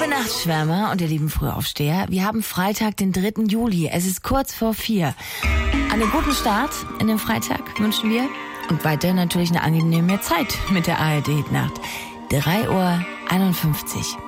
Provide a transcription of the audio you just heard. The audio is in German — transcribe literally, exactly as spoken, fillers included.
Liebe Nachtschwärmer und ihr lieben Frühaufsteher, wir haben Freitag, den dritten Juli. Es ist kurz vor vier. Einen guten Start in den Freitag wünschen wir. Und weiter natürlich eine angenehme Zeit mit der A R D-Nacht. drei Uhr einundfünfzig.